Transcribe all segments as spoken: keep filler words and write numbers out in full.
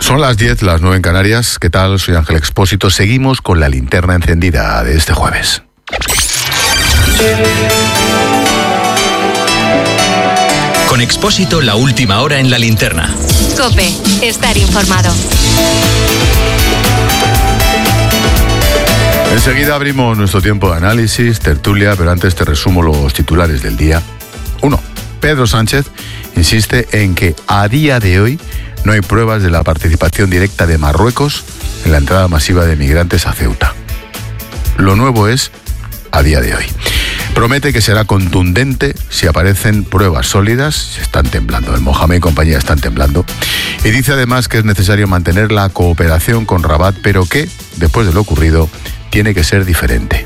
Son las diez, las nueve en Canarias. ¿Qué tal? Soy Ángel Expósito. Seguimos con la linterna encendida de este jueves. Con Expósito, la última hora en la linterna. COPE, estar informado. Enseguida abrimos nuestro tiempo de análisis, tertulia, pero antes te resumo los titulares del día. Uno. Pedro Sánchez insiste en que a día de hoy no hay pruebas de la participación directa de Marruecos en la entrada masiva de migrantes a Ceuta. Lo nuevo es a día de hoy. Promete que será contundente si aparecen pruebas sólidas. Están temblando, el Mohamed y compañía están temblando. Y dice además que es necesario mantener la cooperación con Rabat, pero que, después de lo ocurrido, tiene que ser diferente.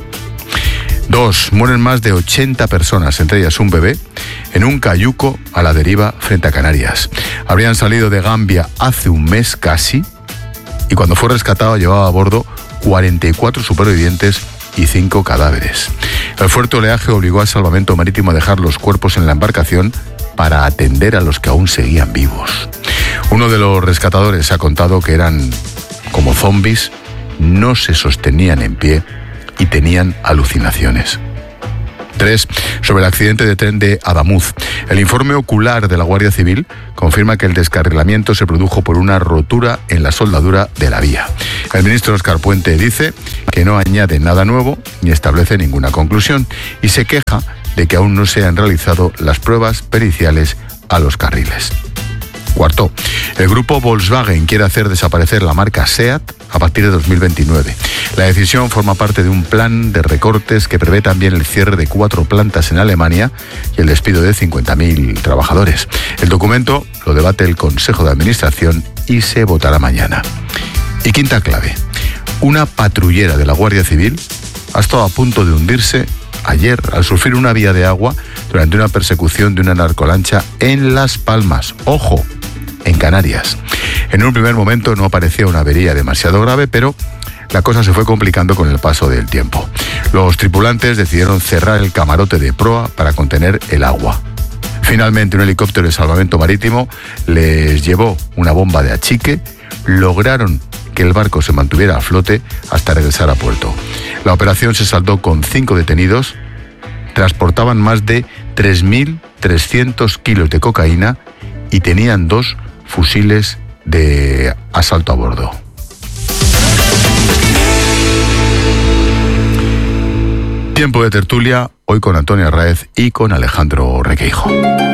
Dos, mueren más de ochenta personas, entre ellas un bebé, en un cayuco a la deriva frente a Canarias. Habrían salido de Gambia hace un mes casi, y cuando fue rescatado llevaba a bordo cuarenta y cuatro supervivientes y cinco cadáveres. El fuerte oleaje obligó al Salvamento Marítimo a dejar los cuerpos en la embarcación para atender a los que aún seguían vivos. Uno de los rescatadores ha contado que eran como zombies, no se sostenían en pie y tenían alucinaciones. Tres. Sobre el accidente de tren de Adamuz. El informe ocular de la Guardia Civil confirma que el descarrilamiento se produjo por una rotura en la soldadura de la vía. El ministro Óscar Puente dice que no añade nada nuevo ni establece ninguna conclusión y se queja de que aún no se han realizado las pruebas periciales a los carriles. Cuarto, el grupo Volkswagen quiere hacer desaparecer la marca SEAT a partir de dos mil veintinueve. La decisión forma parte de un plan de recortes que prevé también el cierre de cuatro plantas en Alemania y el despido de cincuenta mil trabajadores. El documento lo debate el Consejo de Administración y se votará mañana. Y quinta clave, una patrullera de la Guardia Civil ha estado a punto de hundirse ayer al sufrir una vía de agua durante una persecución de una narcolancha en Las Palmas. ¡Ojo! En Canarias. En un primer momento no parecía una avería demasiado grave, pero la cosa se fue complicando con el paso del tiempo. Los tripulantes decidieron cerrar el camarote de proa para contener el agua. Finalmente, un helicóptero de salvamento marítimo les llevó una bomba de achique, lograron que el barco se mantuviera a flote hasta regresar a puerto. La operación se saldó con cinco detenidos, transportaban más de tres mil trescientos kilos de cocaína y tenían dos fusiles de asalto a bordo. Tiempo de tertulia, hoy con Antonio Arráez y con Alejandro Requeijo.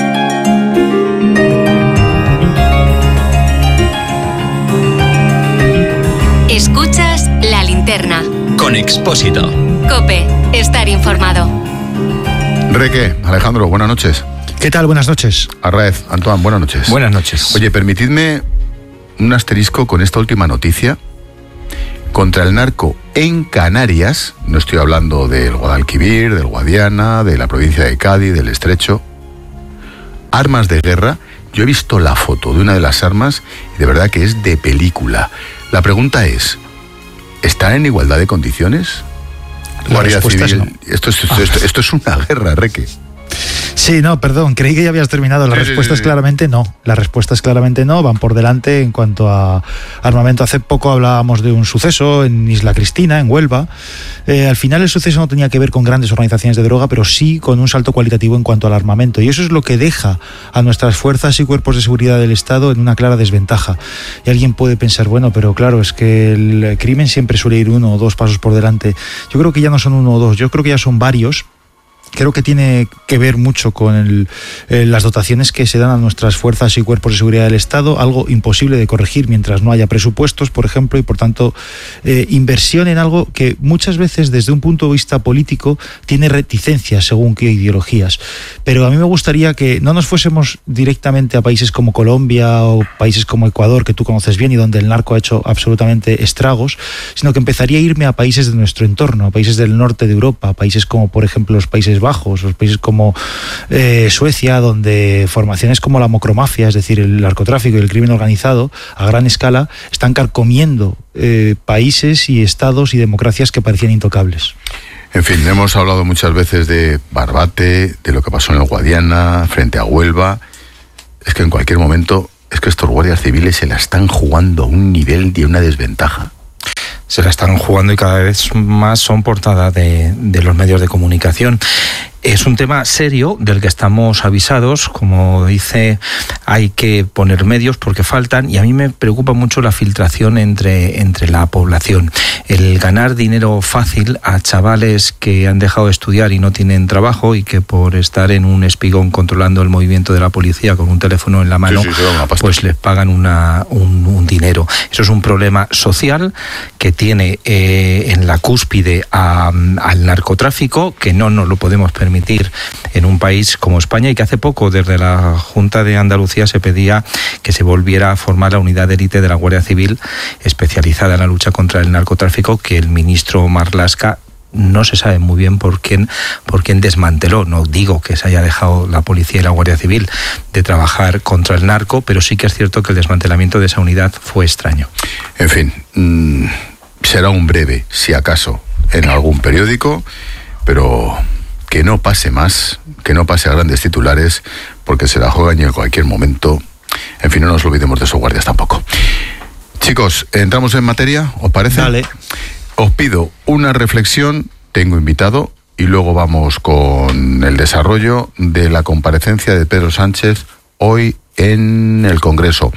Escuchas La Linterna. Con Expósito. COPE, estar informado. Reque, Alejandro, buenas noches. ¿Qué tal? Buenas noches. Arráez, Antoine, buenas noches. Buenas noches. Oye, permitidme un asterisco con esta última noticia. Contra el narco en Canarias, no estoy hablando del Guadalquivir, del Guadiana, de la provincia de Cádiz, del Estrecho. Armas de guerra. Yo he visto la foto de una de las armas y de verdad que es de película. La pregunta es, ¿están en igualdad de condiciones? La Guardia respuesta Civil. es no. Esto es, esto, esto, esto es una guerra, Reque. Sí, no, perdón, creí que ya habías terminado. La sí, respuesta sí, sí. es claramente no. La respuesta es claramente no. Van por delante en cuanto a armamento. Hace poco hablábamos de un suceso en Isla Cristina, en Huelva. Eh, al final el suceso no tenía que ver con grandes organizaciones de droga, pero sí con un salto cualitativo en cuanto al armamento. Y eso es lo que deja a nuestras fuerzas y cuerpos de seguridad del Estado en una clara desventaja. Y alguien puede pensar, bueno, pero claro, es que el crimen siempre suele ir uno o dos pasos por delante. Yo creo que ya no son uno o dos, yo creo que ya son varios. Creo que tiene que ver mucho con el, eh, las dotaciones que se dan a nuestras fuerzas y cuerpos de seguridad del Estado, algo imposible de corregir mientras no haya presupuestos, por ejemplo, y por tanto eh, inversión en algo que muchas veces desde un punto de vista político tiene reticencias según qué ideologías. Pero a mí me gustaría que no nos fuésemos directamente a países como Colombia o países como Ecuador, que tú conoces bien y donde el narco ha hecho absolutamente estragos, sino que empezaría a irme a países de nuestro entorno, a países del norte de Europa, países como por ejemplo los Países Bajos, los países como eh, Suecia, donde formaciones como la mocromafia, es decir, el narcotráfico y el crimen organizado a gran escala, están carcomiendo eh, países y estados y democracias que parecían intocables. En fin, hemos hablado muchas veces de Barbate, de lo que pasó en el Guadiana, frente a Huelva. Es que en cualquier momento es que estos guardias civiles se la están jugando a un nivel de una desventaja. Se la están jugando y cada vez más son portada de, de los medios de comunicación. Es un tema serio del que estamos avisados. Como dice, hay que poner medios porque faltan, y a mí me preocupa mucho la filtración entre, entre la población. El ganar dinero fácil a chavales que han dejado de estudiar y no tienen trabajo, y que por estar en un espigón controlando el movimiento de la policía con un teléfono en la mano, sí, sí, pues les pagan una, un, un dinero. Eso es un problema social que tiene eh, en la cúspide a, al narcotráfico, que no nos lo podemos permitir en un país como España, y que hace poco desde la Junta de Andalucía se pedía que se volviera a formar la unidad de élite de la Guardia Civil especializada en la lucha contra el narcotráfico, que el ministro Marlaska no se sabe muy bien por quién, por quién desmanteló. No digo que se haya dejado la policía y la Guardia Civil de trabajar contra el narco, pero sí que es cierto que el desmantelamiento de esa unidad fue extraño. En fin, mmm, será un breve, si acaso, en algún periódico, pero que no pase más, que no pase a grandes titulares, porque se la juegan y en cualquier momento. En fin, no nos olvidemos de esos guardias tampoco. Chicos, ¿entramos en materia? ¿Os parece? Dale. Os pido una reflexión, tengo invitado, y luego vamos con el desarrollo de la comparecencia de Pedro Sánchez hoy en el Congreso.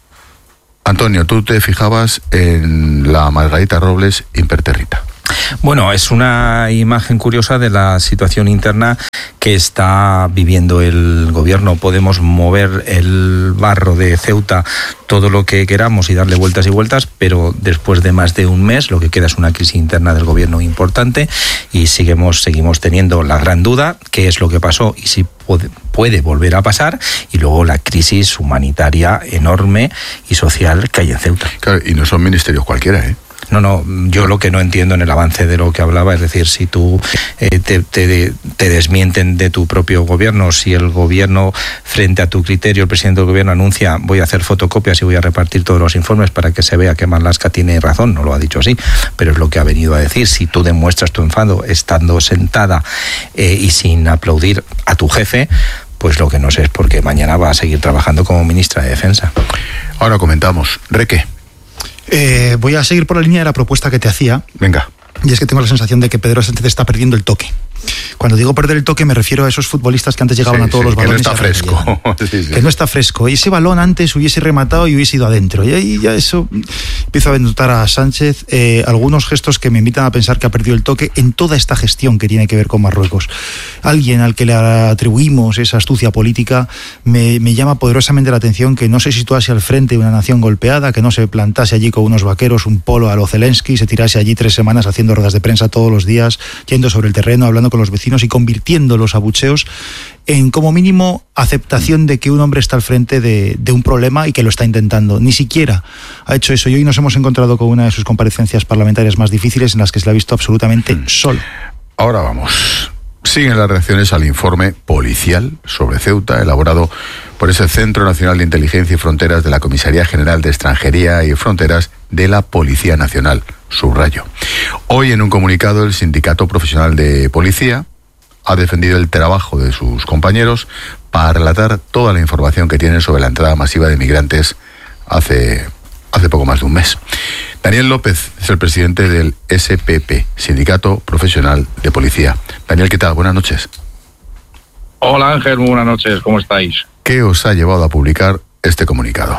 Antonio, tú te fijabas en la Margarita Robles impertérrita. Bueno, es una imagen curiosa de la situación interna que está viviendo el gobierno. Podemos mover el barro de Ceuta todo lo que queramos y darle vueltas y vueltas, pero después de más de un mes lo que queda es una crisis interna del gobierno importante, y seguimos, seguimos teniendo la gran duda, qué es lo que pasó y si puede, puede volver a pasar, y luego la crisis humanitaria enorme y social que hay en Ceuta. Claro, y no son ministerios cualquiera, ¿eh? No, no, yo lo que no entiendo en el avance de lo que hablaba, es decir, si tú eh, te, te, te desmienten de tu propio gobierno, si el gobierno, frente a tu criterio, el presidente del gobierno anuncia voy a hacer fotocopias y voy a repartir todos los informes para que se vea que Marlaska tiene razón, no lo ha dicho así, pero es lo que ha venido a decir. Si tú demuestras tu enfado estando sentada eh, y sin aplaudir a tu jefe, pues lo que no sé es por qué mañana va a seguir trabajando como ministra de Defensa. Ahora comentamos. Reque. Eh, voy a seguir por la línea de la propuesta que te hacía. Venga. Y es que tengo la sensación de que Pedro Sánchez está perdiendo el toque. Cuando digo perder el toque me refiero a esos futbolistas que antes llegaban sí, a todos sí, los balones. Que no está fresco. sí, sí. Que no está fresco. Y ese balón antes hubiese rematado y hubiese ido adentro. Y ahí ya eso empiezo a notar a Sánchez eh, algunos gestos que me invitan a pensar que ha perdido el toque en toda esta gestión que tiene que ver con Marruecos. Alguien al que le atribuimos esa astucia política me, me llama poderosamente la atención, que no se situase al frente de una nación golpeada, que no se plantase allí con unos vaqueros, un polo a lo Zelensky, se tirase allí tres semanas haciendo ruedas de prensa todos los días, yendo sobre el terreno, hablando con los vecinos y convirtiendo los abucheos en, como mínimo, aceptación de que un hombre está al frente de, de un problema y que lo está intentando. Ni siquiera ha hecho eso. Y hoy nos hemos encontrado con una de sus comparecencias parlamentarias más difíciles, en las que se le ha visto absolutamente mm. solo. Ahora vamos. Siguen las reacciones al informe policial sobre Ceuta, elaborado por ese Centro Nacional de Inteligencia y Fronteras de la Comisaría General de Extranjería y Fronteras de la Policía Nacional. Subrayo. Hoy, en un comunicado, el Sindicato Profesional de Policía ha defendido el trabajo de sus compañeros para relatar toda la información que tienen sobre la entrada masiva de migrantes hace, hace poco más de un mes. Daniel López es el presidente del S P P, Sindicato Profesional de Policía. Daniel, ¿qué tal? Buenas noches. Hola Ángel, muy buenas noches, ¿cómo estáis? ¿Qué os ha llevado a publicar este comunicado?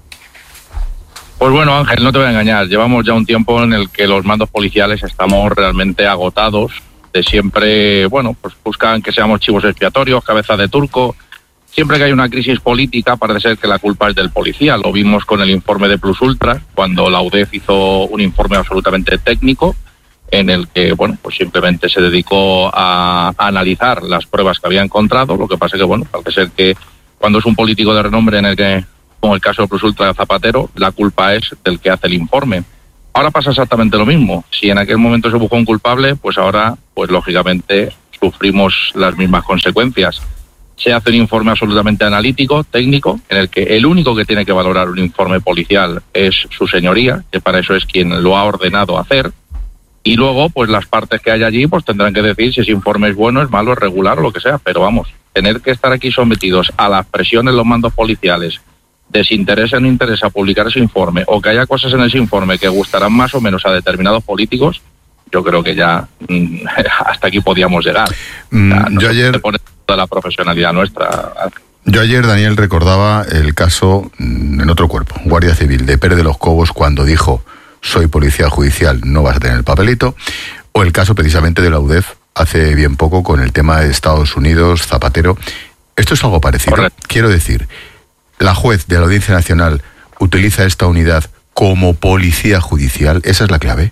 Pues bueno, Ángel, no te voy a engañar, llevamos ya un tiempo en el que los mandos policiales estamos realmente agotados de siempre, bueno, pues buscan que seamos chivos expiatorios, cabeza de turco. Siempre que hay una crisis política parece ser que la culpa es del policía. Lo vimos con el informe de Plus Ultra, cuando la U D E F hizo un informe absolutamente técnico en el que, bueno, pues simplemente se dedicó a, a analizar las pruebas que había encontrado. Lo que pasa es que, bueno, parece ser que cuando es un político de renombre, en el que, como el caso de Plus Ultra de Zapatero, la culpa es del que hace el informe. Ahora pasa exactamente lo mismo. Si en aquel momento se buscó un culpable, pues ahora, pues lógicamente, sufrimos las mismas consecuencias. Se hace un informe absolutamente analítico, técnico, en el que el único que tiene que valorar un informe policial es su señoría, que para eso es quien lo ha ordenado hacer, y luego, pues las partes que hay allí, pues tendrán que decir si ese informe es bueno, es malo, es regular o lo que sea, pero vamos, tener que estar aquí sometidos a las presiones de los mandos policiales desinteresa o no interesa publicar ese informe, o que haya cosas en ese informe que gustarán más o menos a determinados políticos, yo creo que ya mmm, hasta aquí podíamos llegar. Mm, o sea, no yo ayer... se pone toda la profesionalidad nuestra. Yo ayer, Daniel, recordaba el caso en otro cuerpo, Guardia Civil, de Pérez de los Cobos, cuando dijo, soy policía judicial, no vas a tener el papelito, o el caso precisamente de la U D E F hace bien poco con el tema de Estados Unidos, Zapatero. Esto es algo parecido. Correcto. Quiero decir, la juez de la Audiencia Nacional utiliza esta unidad como policía judicial, ¿esa es la clave?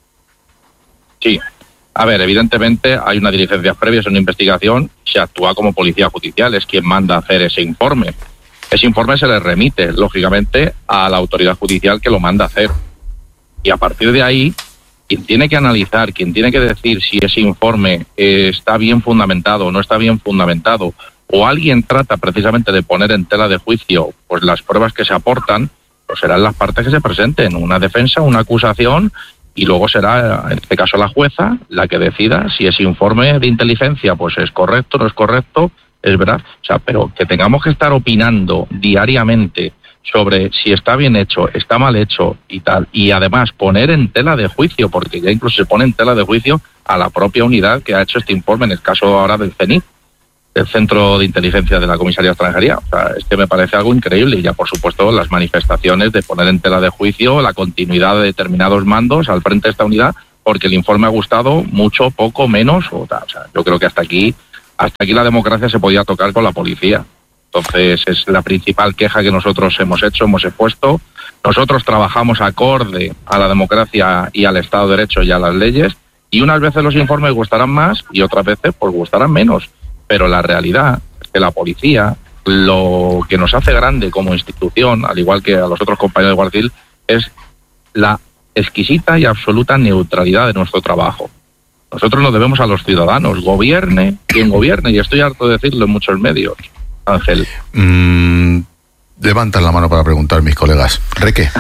Sí. A ver, evidentemente hay unas diligencias previas en una investigación, se actúa como policía judicial, es quien manda a hacer ese informe. Ese informe se le remite, lógicamente, a la autoridad judicial que lo manda a hacer. Y a partir de ahí, quien tiene que analizar, quien tiene que decir si ese informe eh, está bien fundamentado o no está bien fundamentado, o alguien trata precisamente de poner en tela de juicio pues las pruebas que se aportan, pues serán las partes que se presenten, una defensa, una acusación, y luego será, en este caso, la jueza la que decida si ese informe de inteligencia pues es correcto, no es correcto, es verdad. O sea, pero que tengamos que estar opinando diariamente sobre si está bien hecho, está mal hecho y tal, y además poner en tela de juicio, porque ya incluso se pone en tela de juicio a la propia unidad que ha hecho este informe, en el caso ahora del CENIT, del Centro de Inteligencia de la Comisaría de Extranjería. O sea, es que me parece algo increíble, y ya por supuesto las manifestaciones de poner en tela de juicio la continuidad de determinados mandos al frente de esta unidad, porque el informe ha gustado mucho, poco, menos, o, tal. O sea, yo creo que hasta aquí, hasta aquí la democracia se podía tocar con la policía. Entonces es la principal queja que nosotros hemos hecho, hemos expuesto. Nosotros trabajamos acorde a la democracia y al Estado de Derecho y a las leyes, y unas veces los informes gustarán más y otras veces pues gustarán menos. Pero la realidad es que la policía, lo que nos hace grande como institución, al igual que a los otros compañeros de Guardia Civil, es la exquisita y absoluta neutralidad de nuestro trabajo. Nosotros nos debemos a los ciudadanos, gobierne quien gobierne, y estoy harto de decirlo en muchos medios. Ángel. Mm, levantan la mano para preguntar mis colegas. Reque.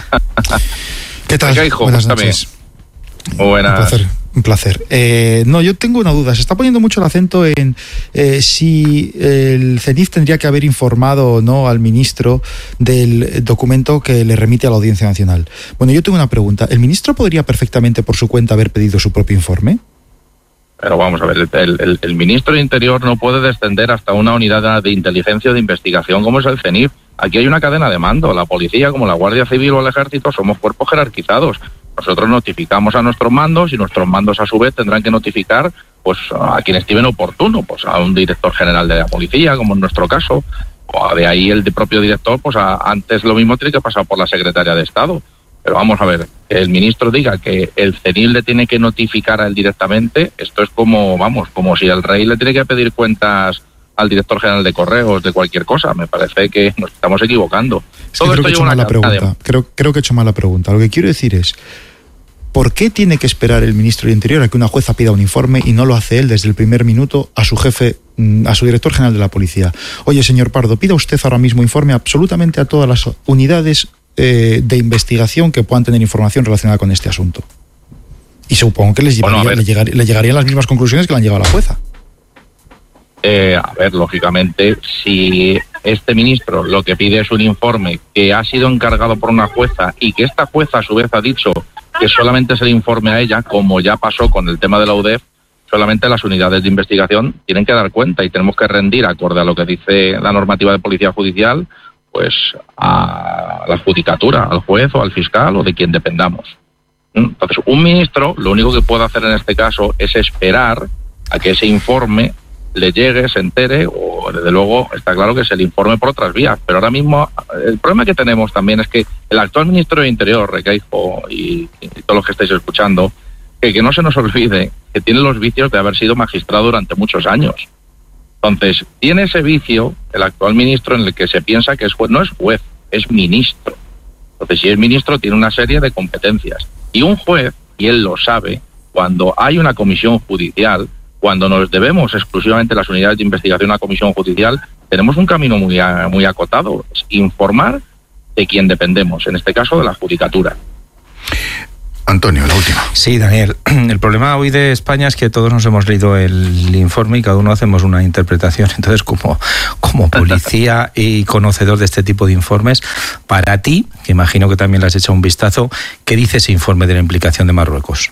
¿Qué tal? Reque, hijo, buenas noches. Buenas. Un placer. Un placer. Eh, no, yo tengo una duda. Se está poniendo mucho el acento en eh, si el CENIF tendría que haber informado o no al ministro del documento que le remite a la Audiencia Nacional. Bueno, yo tengo una pregunta. ¿El ministro podría perfectamente por su cuenta haber pedido su propio informe? Pero vamos a ver, el, el, el ministro de Interior no puede descender hasta una unidad de inteligencia o de investigación como es el CENIF. Aquí hay una cadena de mando. La policía, como la Guardia Civil o el Ejército, somos cuerpos jerarquizados. Nosotros notificamos a nuestros mandos y nuestros mandos a su vez tendrán que notificar pues a quien estimen oportuno, pues a un director general de la policía, como en nuestro caso, o de ahí el propio director, pues a, antes lo mismo tiene que pasar por la secretaria de Estado. Pero vamos a ver, que el ministro diga que el CENIF le tiene que notificar a él directamente, esto es como, vamos, como si el rey le tiene que pedir cuentas al director general de correos de cualquier cosa. Me parece que nos estamos equivocando. Es que Todo creo, que he hecho mal la pregunta. De... creo, creo que he hecho mal la pregunta. Lo que quiero decir es, ¿por qué tiene que esperar el ministro de Interior a que una jueza pida un informe y no lo hace él desde el primer minuto a su jefe, a su director general de la policía? Oye, señor Pardo, pida usted ahora mismo informe absolutamente a todas las unidades eh, de investigación que puedan tener información relacionada con este asunto. Y supongo que les llevaría, bueno, le, llegar, le llegarían las mismas conclusiones que le han llegado a la jueza. Eh, a ver, lógicamente, si este ministro lo que pide es un informe que ha sido encargado por una jueza y que esta jueza a su vez ha dicho que solamente se le informe a ella, como ya pasó con el tema de la U D E F, solamente las unidades de investigación tienen que dar cuenta y tenemos que rendir, acorde a lo que dice la normativa de policía judicial, pues a la judicatura, al juez o al fiscal o de quien dependamos. Entonces, un ministro lo único que puede hacer en este caso es esperar a que ese informe le llegue, se entere, o desde luego está claro que se le informe por otras vías. Pero ahora mismo el problema que tenemos también es que el actual ministro de Interior, Requeijo, y, y todos los que estáis escuchando, que, que no se nos olvide que tiene los vicios de haber sido magistrado durante muchos años. Entonces, tiene ese vicio el actual ministro en el que se piensa que es juez, no es juez, es ministro. Entonces, si es ministro, tiene una serie de competencias. Y un juez, y él lo sabe, cuando hay una comisión judicial, cuando nos debemos exclusivamente las unidades de investigación a la comisión judicial, tenemos un camino muy, muy acotado, es informar de quien dependemos, en este caso de la judicatura. Antonio, la última. Sí, Daniel. El problema hoy de España es que todos nos hemos leído el informe y cada uno hacemos una interpretación. Entonces, como, como policía y conocedor de este tipo de informes, para ti, que imagino que también le has echado un vistazo, ¿qué dice ese informe de la implicación de Marruecos?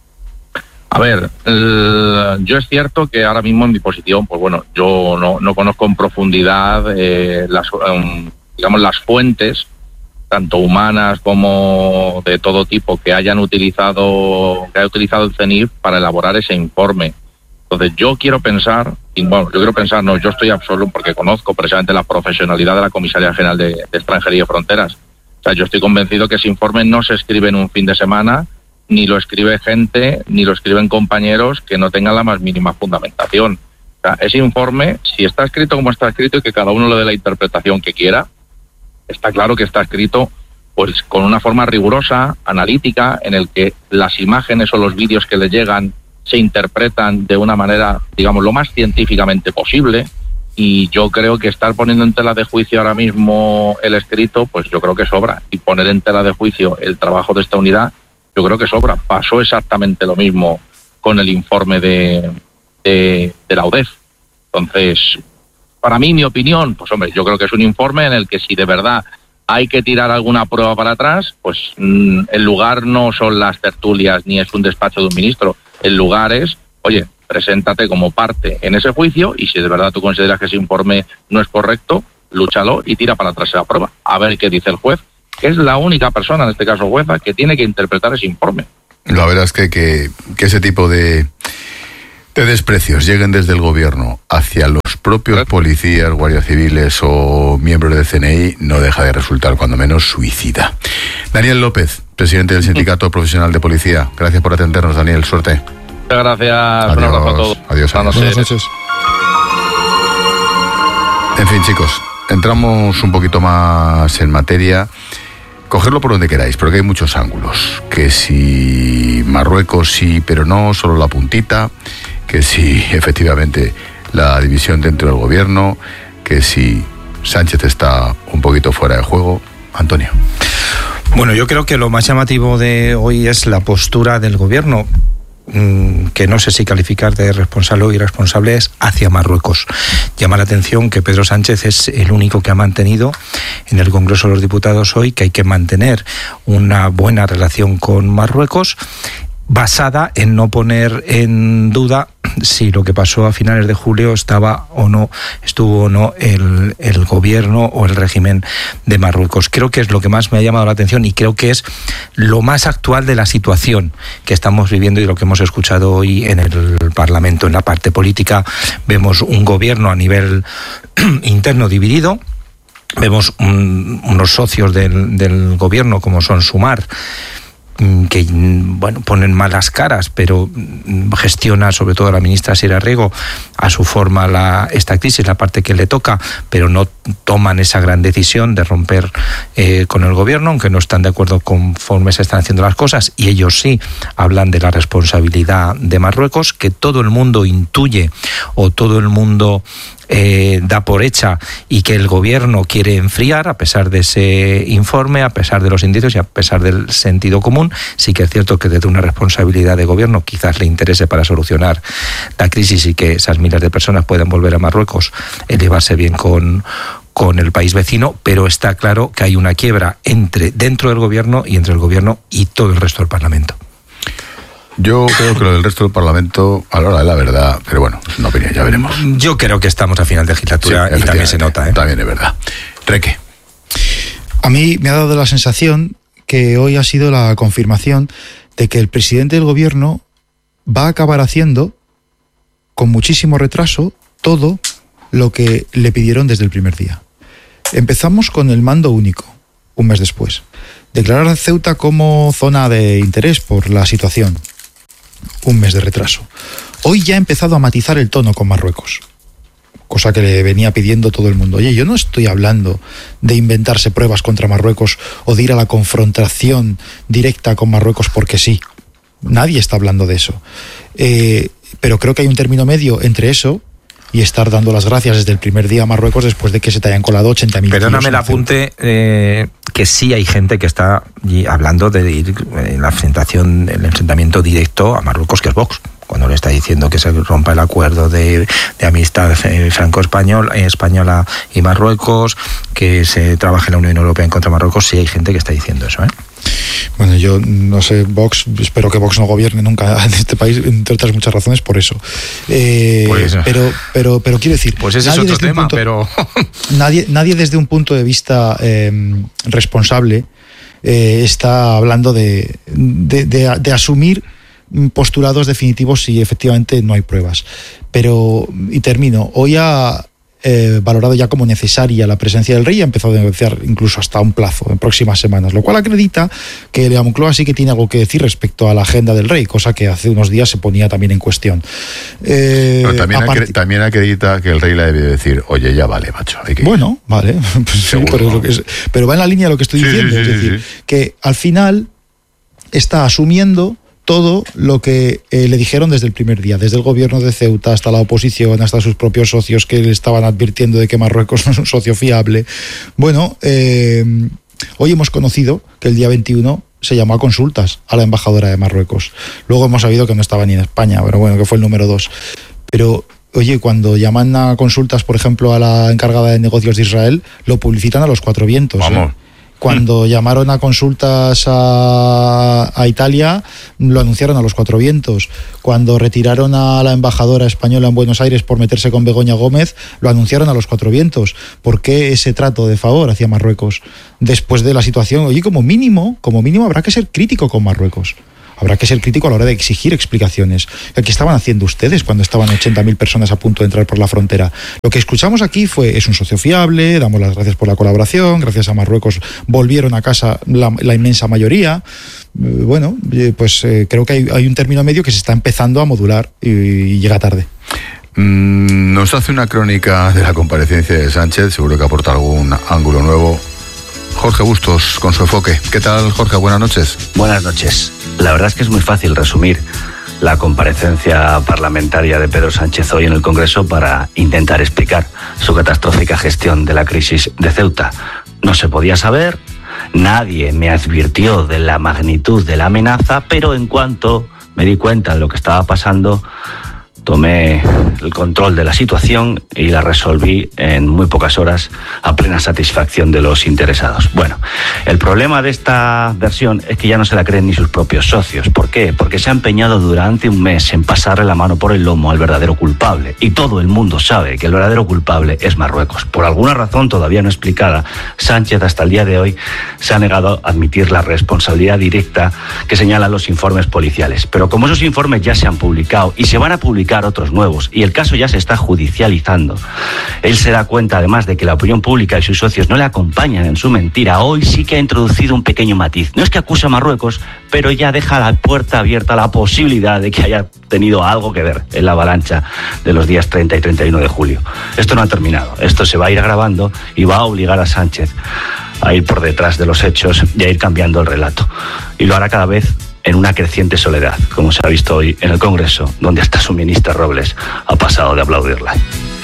A ver, el, yo es cierto que ahora mismo en mi posición, pues bueno, yo no, no conozco en profundidad eh, las, um, digamos, las fuentes, tanto humanas como de todo tipo, que hayan utilizado, que haya utilizado el CENIF para elaborar ese informe. Entonces yo quiero pensar, y bueno, yo quiero pensar, no, yo estoy absoluto porque conozco precisamente la profesionalidad de la Comisaría General de, de Extranjería y Fronteras. O sea, yo estoy convencido que ese informe no se escribe en un fin de semana, ni lo escribe gente, ni lo escriben compañeros que no tengan la más mínima fundamentación. O sea, ese informe, si está escrito como está escrito y que cada uno le dé la interpretación que quiera, está claro que está escrito pues con una forma rigurosa, analítica, en el que las imágenes o los vídeos que le llegan se interpretan de una manera, digamos, lo más científicamente posible. Y yo creo que estar poniendo en tela de juicio ahora mismo el escrito, pues yo creo que sobra. Y poner en tela de juicio el trabajo de esta unidad, yo creo que sobra. Pasó exactamente lo mismo con el informe de, de, de la U D E F. Entonces, para mí, mi opinión, pues hombre, yo creo que es un informe en el que si de verdad hay que tirar alguna prueba para atrás, pues mmm, el lugar no son las tertulias ni es un despacho de un ministro. El lugar es, oye, preséntate como parte en ese juicio y si de verdad tú consideras que ese informe no es correcto, lúchalo y tira para atrás esa prueba. A ver qué dice el juez, que es la única persona, en este caso jueza, que tiene que interpretar ese informe. La verdad es que, que, que ese tipo de, de desprecios lleguen desde el gobierno hacia los propios policías, guardias civiles o miembros del C N I no deja de resultar cuando menos suicida. Daniel López, presidente del Sindicato Profesional de Policía. Gracias por atendernos, Daniel. Suerte. Muchas gracias. Adiós, un abrazo a todos. Adiós. adiós. Buenas noches. En fin, chicos, entramos un poquito más en materia. Cogerlo por donde queráis, porque hay muchos ángulos. Que si Marruecos sí, pero no, solo la puntita. Que si efectivamente la división dentro del gobierno. Que si Sánchez está un poquito fuera de juego. Antonio. Bueno, yo creo que lo más llamativo de hoy es la postura del gobierno, que no sé si calificar de responsable o irresponsable, es hacia Marruecos. Llama la atención que Pedro Sánchez es el único que ha mantenido en el Congreso de los Diputados hoy que hay que mantener una buena relación con Marruecos, basada en no poner en duda si lo que pasó a finales de julio estaba o no, estuvo o no el, el gobierno o el régimen de Marruecos. Creo que es lo que más me ha llamado la atención y creo que es lo más actual de la situación que estamos viviendo y lo que hemos escuchado hoy en el Parlamento. En la parte política vemos un gobierno a nivel interno dividido. Vemos un, unos socios del, del gobierno como son Sumar, que bueno, ponen malas caras, pero gestiona sobre todo la ministra Sierra Rego a su forma la, esta crisis, la parte que le toca, pero no toman esa gran decisión de romper eh, con el gobierno, aunque no están de acuerdo conforme se están haciendo las cosas, y ellos sí hablan de la responsabilidad de Marruecos, que todo el mundo intuye o todo el mundo Eh, da por hecha y que el gobierno quiere enfriar a pesar de ese informe, a pesar de los indicios y a pesar del sentido común. Sí que es cierto que desde una responsabilidad de gobierno quizás le interese para solucionar la crisis y que esas miles de personas puedan volver a Marruecos, el llevarse bien con con el país vecino, pero está claro que hay una quiebra entre dentro del gobierno y entre el gobierno y todo el resto del Parlamento. Yo creo que lo del resto del Parlamento, a la hora de la verdad, pero bueno, es una opinión, ya veremos. Yo creo que estamos a final de legislatura sí, y también se nota. ¿eh? También es verdad. Reque. A mí me ha dado la sensación que hoy ha sido la confirmación de que el presidente del gobierno va a acabar haciendo, con muchísimo retraso, todo lo que le pidieron desde el primer día. Empezamos con el mando único, un mes después. Declarar a Ceuta como zona de interés por la situación. Un mes de retraso. Hoy ya ha empezado a matizar el tono con Marruecos, cosa que le venía pidiendo todo el mundo. Oye, yo no estoy hablando de inventarse pruebas contra Marruecos o de ir a la confrontación directa con Marruecos porque sí. Nadie está hablando de eso. Eh, pero creo que hay un término medio entre eso y estar dando las gracias desde el primer día a Marruecos después de que se te hayan colado ochenta mil. Perdóname el apunte, eh, que sí hay gente que está hablando de ir en la enfrentación, el enfrentamiento directo a Marruecos, que es Vox, cuando le está diciendo que se rompa el acuerdo de, de amistad franco-española española y Marruecos, que se trabaje en la Unión Europea en contra de Marruecos. Sí hay gente que está diciendo eso, ¿eh? Bueno, yo no sé, Vox, espero que Vox no gobierne nunca en este país, entre otras muchas razones, por eso. Eh, pues, pero, pero, pero quiero decir... Pues ese es otro tema, punto, pero... nadie, nadie desde un punto de vista eh, responsable eh, está hablando de, de, de, de asumir postulados definitivos si efectivamente no hay pruebas. Pero, y termino, hoy ha eh, valorado ya como necesaria la presencia del rey y ha empezado a negociar incluso hasta un plazo en próximas semanas, lo cual acredita que la Moncloa sí que tiene algo que decir respecto a la agenda del rey, cosa que hace unos días se ponía también en cuestión. Eh, pero también, aparte, acre, también acredita que el rey le debe decir, oye, ya vale, macho. Hay que bueno, vale, pues sí, pero, lo que es, pero va en la línea de lo que estoy sí, diciendo, sí, sí, es decir, sí, sí. que al final está asumiendo todo lo que eh, le dijeron desde el primer día, desde el gobierno de Ceuta hasta la oposición, hasta sus propios socios que le estaban advirtiendo de que Marruecos no es un socio fiable. Bueno, eh, hoy hemos conocido que el día veintiuno se llamó a consultas a la embajadora de Marruecos. Luego hemos sabido que no estaba ni en España, pero bueno, que fue el número dos. Pero, oye, cuando llaman a consultas, por ejemplo, a la encargada de negocios de Israel, lo publicitan a los cuatro vientos. Vamos. ¿eh? Cuando llamaron a consultas a, a Italia, lo anunciaron a los cuatro vientos. Cuando retiraron a la embajadora española en Buenos Aires por meterse con Begoña Gómez, lo anunciaron a los cuatro vientos. ¿Por qué ese trato de favor hacia Marruecos? Después de la situación, oye, como mínimo, como mínimo habrá que ser crítico con Marruecos. Habrá que ser crítico a la hora de exigir explicaciones. ¿Qué estaban haciendo ustedes cuando estaban ochenta mil personas a punto de entrar por la frontera? Lo que escuchamos aquí fue, es un socio fiable, damos las gracias por la colaboración, gracias a Marruecos volvieron a casa la, la inmensa mayoría. Bueno, pues eh, creo que hay, hay un término medio que se está empezando a modular y, y llega tarde. Mm, nos hace una crónica de la comparecencia de Sánchez, seguro que aporta algún ángulo nuevo. Jorge Bustos, con su enfoque. ¿Qué tal, Jorge? Buenas noches. Buenas noches. La verdad es que es muy fácil resumir la comparecencia parlamentaria de Pedro Sánchez hoy en el Congreso para intentar explicar su catastrófica gestión de la crisis de Ceuta. No se podía saber, nadie me advirtió de la magnitud de la amenaza, pero en cuanto me di cuenta de lo que estaba pasando, tomé el control de la situación y la resolví en muy pocas horas a plena satisfacción de los interesados. Bueno, el problema de esta versión es que ya no se la creen ni sus propios socios. ¿Por qué? Porque se ha empeñado durante un mes en pasarle la mano por el lomo al verdadero culpable. Y todo el mundo sabe que el verdadero culpable es Marruecos. Por alguna razón todavía no explicada, Sánchez hasta el día de hoy se ha negado a admitir la responsabilidad directa que señalan los informes policiales. Pero como esos informes ya se han publicado y se van a publicar otros nuevos y el caso ya se está judicializando, él se da cuenta además de que la opinión pública y sus socios no le acompañan en su mentira. Hoy sí que ha introducido un pequeño matiz. No es que acuse a Marruecos, pero ya deja la puerta abierta a la posibilidad de que haya tenido algo que ver en la avalancha de los días treinta y treinta y uno de julio. Esto no ha terminado, esto se va a ir agravando y va a obligar a Sánchez a ir por detrás de los hechos y a ir cambiando el relato. Y lo hará cada vez en una creciente soledad, como se ha visto hoy en el Congreso, donde hasta su ministra Robles ha pasado de aplaudirla.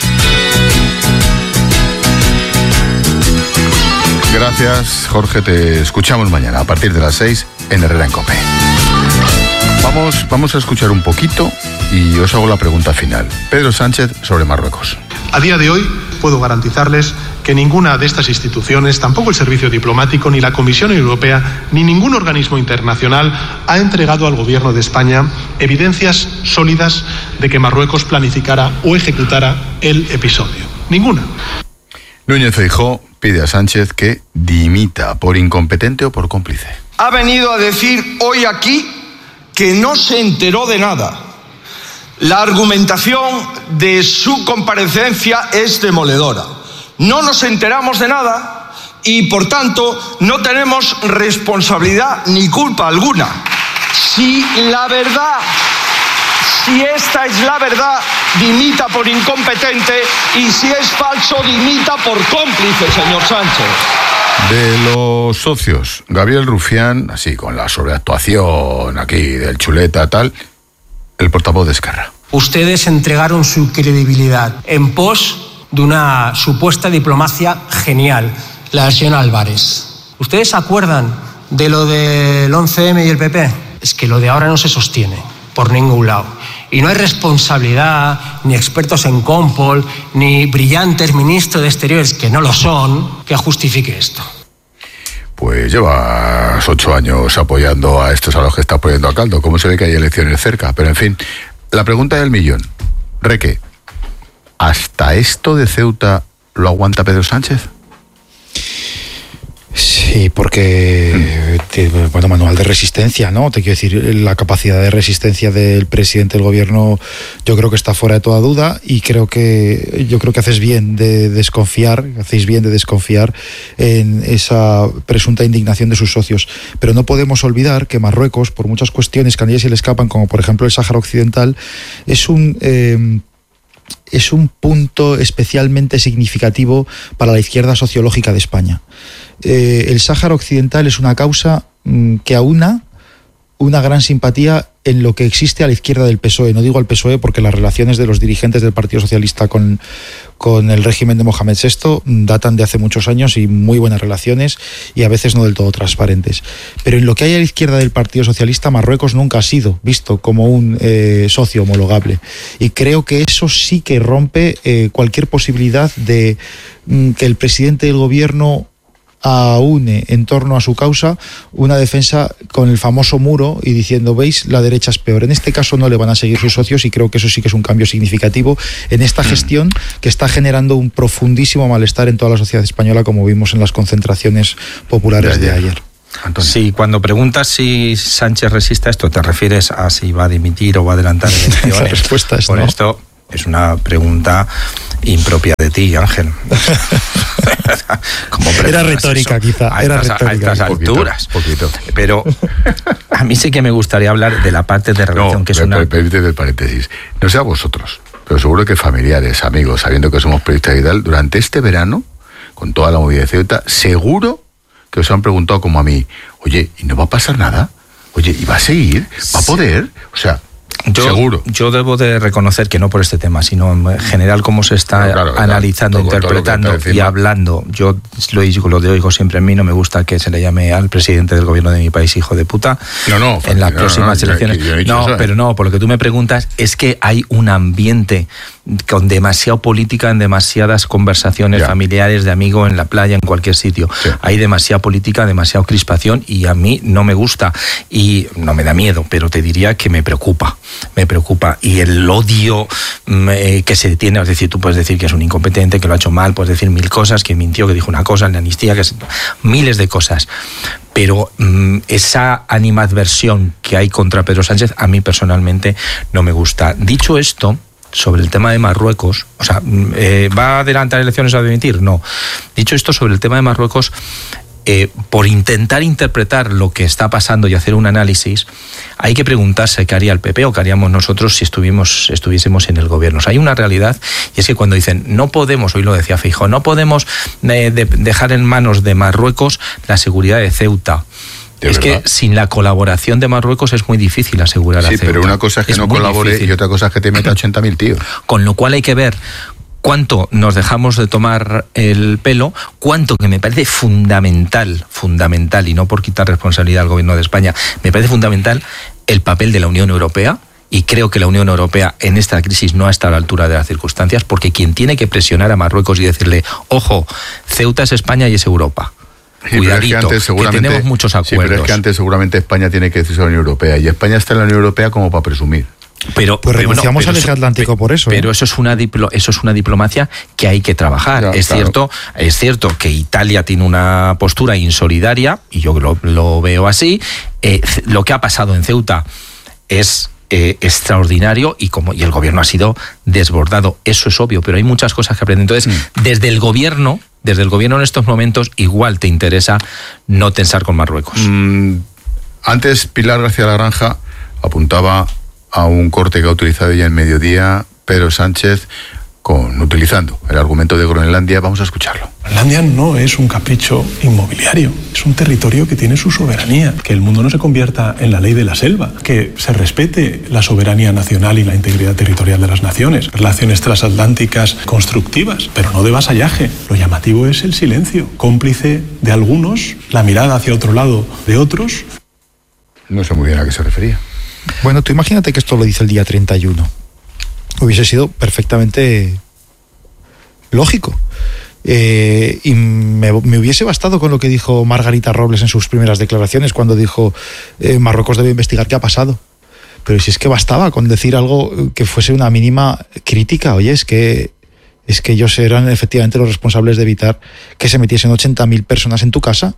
Gracias, Jorge. Te escuchamos mañana a partir de las seis en Herrera en COPE. Vamos, vamos a escuchar un poquito y os hago la pregunta final. Pedro Sánchez sobre Marruecos. A día de hoy puedo garantizarles que ninguna de estas instituciones, tampoco el Servicio Diplomático, ni la Comisión Europea, ni ningún organismo internacional ha entregado al Gobierno de España evidencias sólidas de que Marruecos planificara o ejecutara el episodio. Ninguna. Núñez Feijóo pide a Sánchez que dimita por incompetente o por cómplice. Ha venido a decir hoy aquí que no se enteró de nada. La argumentación de su comparecencia es demoledora. No nos enteramos de nada y, por tanto, no tenemos responsabilidad ni culpa alguna. Si la verdad, si esta es la verdad, dimita por incompetente, y si es falso, dimita por cómplice, señor Sánchez. De los socios, Gabriel Rufián, así con la sobreactuación aquí del chuleta tal, el portavoz de Esquerra. Ustedes entregaron su credibilidad en pos de una supuesta diplomacia genial, la del señor Álvarez. ¿Ustedes se acuerdan de lo del once eme y el P P? Es que lo de ahora no se sostiene por ningún lado. Y no hay responsabilidad, ni expertos en Compol, ni brillantes ministros de Exteriores, que no lo son, que justifique esto. Pues llevas ocho años apoyando a estos a los que está poniendo a caldo. ¿Cómo se ve que hay elecciones cerca? Pero en fin, la pregunta del millón. Reque, ¿hasta esto de Ceuta lo aguanta Pedro Sánchez? Sí, porque, mm. bueno, manual de resistencia, ¿no? Te quiero decir, la capacidad de resistencia del presidente del gobierno yo creo que está fuera de toda duda y creo que yo creo que haces bien de desconfiar, hacéis bien de desconfiar en esa presunta indignación de sus socios. Pero no podemos olvidar que Marruecos, por muchas cuestiones que a nadie se le escapan, como por ejemplo el Sáhara Occidental, es un... Eh, es un punto especialmente significativo para la izquierda sociológica de España. Eh, el Sáhara Occidental es una causa mmm, que aúna una gran simpatía en lo que existe a la izquierda del P S O E. No digo al P S O E porque las relaciones de los dirigentes del Partido Socialista con, con el régimen de Mohamed sexto datan de hace muchos años y muy buenas relaciones y a veces no del todo transparentes. Pero en lo que hay a la izquierda del Partido Socialista, Marruecos nunca ha sido visto como un eh, socio homologable. Y creo que eso sí que rompe eh, cualquier posibilidad de mm, que el presidente del gobierno aúne en torno a su causa una defensa con el famoso muro y diciendo, veis, la derecha es peor. En este caso no le van a seguir sus socios y creo que eso sí que es un cambio significativo en esta gestión que está generando un profundísimo malestar en toda la sociedad española, como vimos en las concentraciones populares de ayer. De ayer. Antonio. Sí, cuando preguntas si Sánchez resiste a esto, ¿te refieres a si va a dimitir o va a adelantar elecciones? La respuesta es Por no. esto es una pregunta impropia de ti, Ángel. ¿Cómo era retórica, eso? Quizá. A Era estas, retórica. A estas poquito, alturas. Poquito. Pero a mí sí que me gustaría hablar de la parte de relación no, que es per, una... Permíteme el paréntesis. No sé a vosotros, pero seguro que familiares, amigos, sabiendo que somos periodistas y tal, durante este verano, con toda la movida de Ceuta, seguro que os han preguntado como a mí, oye, ¿y no va a pasar nada? Oye, ¿y va a seguir? ¿Va a poder? O sea... Yo, Seguro. Yo debo de reconocer que no por este tema, sino en general cómo se está no, claro, analizando, todo, interpretando todo y hablando. Yo lo digo, lo de oigo siempre en mí, no me gusta que se le llame al presidente del gobierno de mi país hijo de puta. No, no. En las no, próximas no, elecciones. Yo, yo no, eso, pero no, por lo que tú me preguntas, es que hay un ambiente con demasiada política en demasiadas conversaciones ya. familiares, de amigos, en la playa, en cualquier sitio. Sí. Hay demasiada política, demasiada crispación y a mí no me gusta y no me da miedo, pero te diría que me preocupa, me preocupa. Y el odio eh, que se tiene, es decir, tú puedes decir que es un incompetente, que lo ha hecho mal, puedes decir mil cosas, que mintió, que dijo una cosa en la amnistía, que es, miles de cosas. Pero mmm, esa animadversión que hay contra Pedro Sánchez a mí personalmente no me gusta. Dicho esto, sobre el tema de Marruecos, o sea, eh, ¿va a adelantar elecciones o a dimitir? No. Dicho esto, sobre el tema de Marruecos, eh, por intentar interpretar lo que está pasando y hacer un análisis, hay que preguntarse qué haría el P P o qué haríamos nosotros si estuvimos, estuviésemos en el gobierno. O sea, hay una realidad y es que cuando dicen no podemos, hoy lo decía Feijóo, no podemos eh, de, dejar en manos de Marruecos la seguridad de Ceuta. ¿De es verdad? Que sin la colaboración de Marruecos es muy difícil asegurar a Sí, Ceuta. pero una cosa es que es no colabore difícil. Y otra cosa es que te meta ochenta mil tíos. Con lo cual hay que ver cuánto nos dejamos de tomar el pelo, cuánto, que me parece fundamental, fundamental, y no por quitar responsabilidad al gobierno de España, me parece fundamental el papel de la Unión Europea. Y creo que la Unión Europea en esta crisis no ha estado a la altura de las circunstancias, porque quien tiene que presionar a Marruecos y decirle, ojo, Ceuta es España y es Europa. Sí, Cuidadito, es que, que tenemos muchos acuerdos. Sí, pero es que antes seguramente España tiene que decirse a la Unión Europea, y España está en la Unión Europea como para presumir. Pero, pues pero renunciamos no, al eje atlántico por eso. Pero ¿eh? eso es una diplo, eso es una diplomacia que hay que trabajar. Ya, es claro. cierto, es cierto que Italia tiene una postura insolidaria, y yo lo, lo veo así. Eh, lo que ha pasado en Ceuta es eh, extraordinario y como y el gobierno ha sido desbordado. Eso es obvio, pero hay muchas cosas que aprender. Entonces, mm. desde el gobierno, desde el gobierno en estos momentos, igual te interesa no tensar con Marruecos. Mm, antes Pilar García Laranja apuntaba a un corte que ha utilizado ella en Mediodía, Pedro Sánchez, con utilizando el argumento de Groenlandia. Vamos a escucharlo. Groenlandia no es un capricho inmobiliario, es un territorio que tiene su soberanía, que el mundo no se convierta en la ley de la selva, que se respete la soberanía nacional y la integridad territorial de las naciones, relaciones transatlánticas constructivas, pero no de vasallaje. Lo llamativo es el silencio, cómplice de algunos, la mirada hacia otro lado de otros. No sé muy bien a qué se refería. Bueno, tú imagínate que esto lo dice el día treinta y uno. Hubiese sido perfectamente lógico. Eh, y me, me hubiese bastado con lo que dijo Margarita Robles en sus primeras declaraciones, cuando dijo eh, Marruecos debe investigar qué ha pasado. Pero si es que bastaba con decir algo que fuese una mínima crítica. Oye, es que, es que ellos eran efectivamente los responsables de evitar que se metiesen ochenta mil personas en tu casa.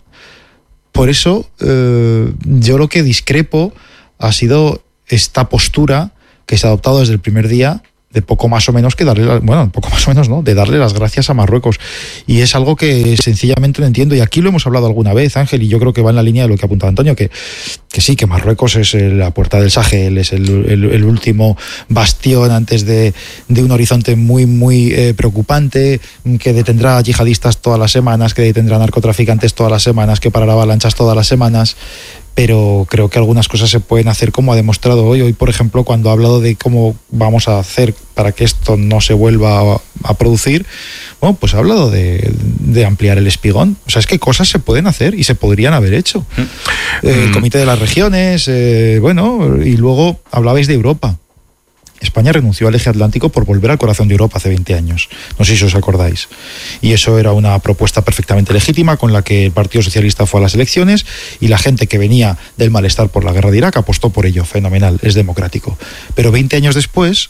Por eso eh, yo lo que discrepo ha sido esta postura que se ha adoptado desde el primer día, de poco más o menos que darle, la, bueno, poco más o menos no, de darle las gracias a Marruecos. Y es algo que sencillamente no entiendo. Y aquí lo hemos hablado alguna vez, Ángel, y yo creo que va en la línea de lo que apuntaba Antonio, que, que sí, que Marruecos es la puerta del Sahel, es el, el, el último bastión antes de, de un horizonte muy, muy eh, preocupante, que detendrá yihadistas todas las semanas, que detendrá narcotraficantes todas las semanas, que parará avalanchas todas las semanas. Pero creo que algunas cosas se pueden hacer, como ha demostrado hoy. Hoy, por ejemplo, cuando ha hablado de cómo vamos a hacer para que esto no se vuelva a, a producir, bueno, pues ha hablado de, de ampliar el espigón. O sea, es que cosas se pueden hacer y se podrían haber hecho. Mm. Eh, el Comité de las Regiones, eh, bueno, y luego hablabais de Europa. España renunció al eje atlántico por volver al corazón de Europa hace veinte años. No sé si os acordáis. Y eso era una propuesta perfectamente legítima con la que el Partido Socialista fue a las elecciones y la gente que venía del malestar por la guerra de Irak apostó por ello. Fenomenal, es democrático. Pero veinte años después,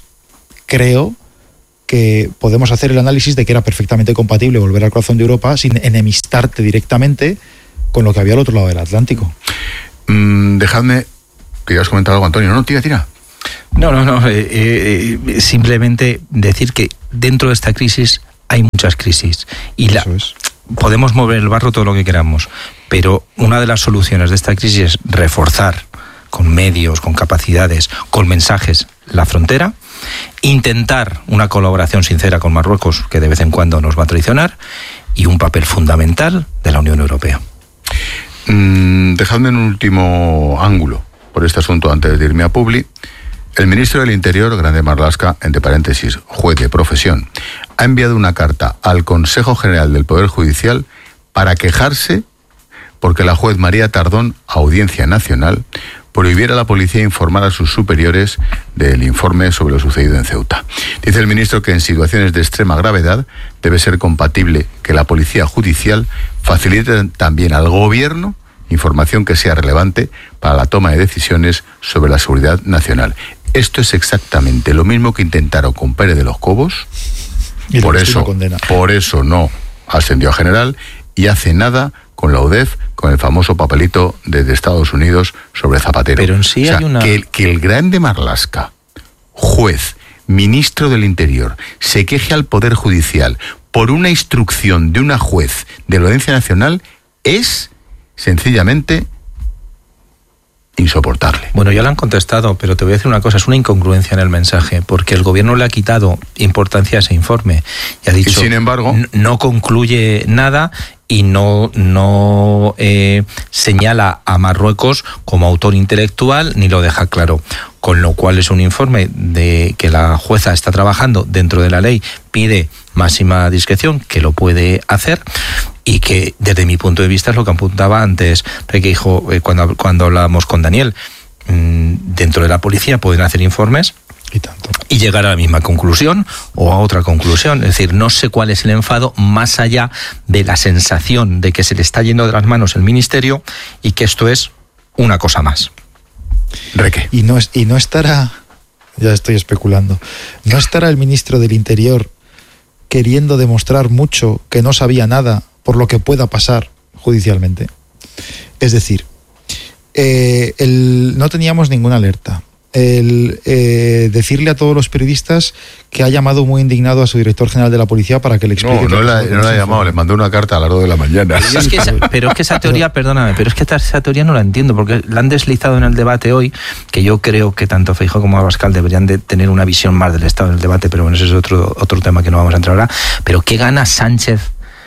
creo que podemos hacer el análisis de que era perfectamente compatible volver al corazón de Europa sin enemistarte directamente con lo que había al otro lado del Atlántico. Mm, dejadme que ya os comentado algo, Antonio. No, no, tira, tira. No, no, no. Eh, eh, simplemente decir que dentro de esta crisis hay muchas crisis y la, es. podemos mover el barro todo lo que queramos, pero una de las soluciones de esta crisis es reforzar con medios, con capacidades, con mensajes la frontera, intentar una colaboración sincera con Marruecos, que de vez en cuando nos va a traicionar, y un papel fundamental de la Unión Europea. Mm, dejadme un último ángulo por este asunto antes de irme a Publi. El ministro del Interior, Grande Marlaska, entre paréntesis, juez de profesión, ha enviado una carta al Consejo General del Poder Judicial para quejarse porque la juez María Tardón, Audiencia Nacional, prohibiera a la policía informar a sus superiores del informe sobre lo sucedido en Ceuta. Dice el ministro que en situaciones de extrema gravedad debe ser compatible que la policía judicial facilite también al gobierno información que sea relevante para la toma de decisiones sobre la seguridad nacional. Esto es exactamente lo mismo que intentaron con Pérez de los Cobos. Y por eso, por eso no ascendió a general, y hace nada con la U D E F, con el famoso papelito desde Estados Unidos sobre Zapatero. Pero en sí o sea, hay una... que, el, que el Grande Marlaska, juez, ministro del Interior, se queje al Poder Judicial por una instrucción de una juez de la Audiencia Nacional es sencillamente insoportable. Bueno, ya lo han contestado, pero te voy a decir una cosa, es una incongruencia en el mensaje, porque el gobierno le ha quitado importancia a ese informe y ha dicho, y sin embargo, no concluye nada y no, no eh, señala a Marruecos como autor intelectual ni lo deja claro. Con lo cual es un informe de que la jueza está trabajando dentro de la ley, pide máxima discreción, que lo puede hacer, y que desde mi punto de vista es lo que apuntaba antes, que dijo eh, cuando, cuando hablábamos con Daniel, mmm, dentro de la policía pueden hacer informes y, tanto. y llegar a la misma conclusión o a otra conclusión. Es decir, no sé cuál es el enfado más allá de la sensación de que se le está yendo de las manos el ministerio y que esto es una cosa más. Reque. Y no, y no estará, ya estoy especulando, no estará el ministro del Interior queriendo demostrar mucho que no sabía nada por lo que pueda pasar judicialmente. Es decir, eh, el, no teníamos ninguna alerta. el eh, decirle a todos los periodistas que ha llamado muy indignado a su director general de la policía para que le explique. No, no la, no la ha llamado, le mandó una carta a las dos de la mañana. Pero es que esa, pero es que esa teoría, perdóname, pero es que esa teoría no la entiendo, porque la han deslizado en el debate hoy, que yo creo que tanto Feijóo como Abascal deberían de tener una visión más del estado del debate, pero bueno, ese es otro, otro tema que no vamos a entrar ahora. Pero ¿qué gana Sánchez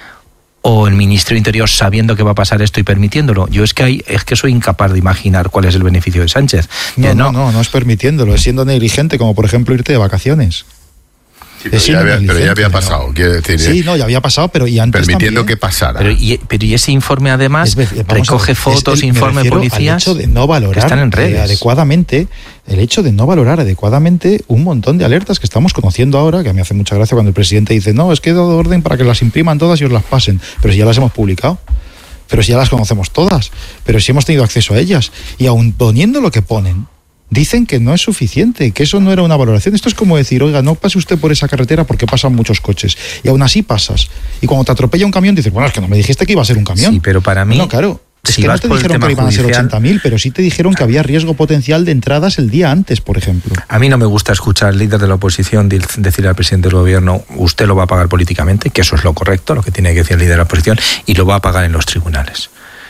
o el ministro de Interior sabiendo que va a pasar esto y permitiéndolo? Yo es que hay, es que soy incapaz de imaginar cuál es el beneficio de Sánchez. No, eh, no, no, no es permitiéndolo, es siendo negligente, como por ejemplo irte de vacaciones. Sí, pero, ya había, pero ya había pasado, ¿no? Quiero decir. Sí, eh, no, ya había pasado, pero y antes permitiendo también, que pasara. Pero y, pero y ese informe además es, recoge ver, fotos, es el, informe de policías al hecho de no valorar que están en redes. Eh, adecuadamente, el hecho de no valorar adecuadamente un montón de alertas que estamos conociendo ahora, que a mí me hace mucha gracia cuando el presidente dice, no, es que he dado orden para que las impriman todas y os las pasen, pero si ya las hemos publicado. Pero si ya las conocemos todas, pero si hemos tenido acceso a ellas, y aun poniendo lo que ponen, dicen que no es suficiente, que eso no era una valoración. Esto es como decir, oiga, no pase usted por esa carretera porque pasan muchos coches, y aún así pasas. Y cuando te atropella un camión dices, bueno, es que no me dijiste que iba a ser un camión. Sí, pero para mí... No, claro. Es si que no te dijeron que iban a ser ochenta mil, pero sí te dijeron que había riesgo potencial de entradas el día antes, por ejemplo. A mí no me gusta escuchar al líder de la oposición decirle al presidente del gobierno, usted lo va a pagar políticamente, que eso es lo correcto, lo que tiene que decir el líder de la oposición, y lo va a pagar en los tribunales.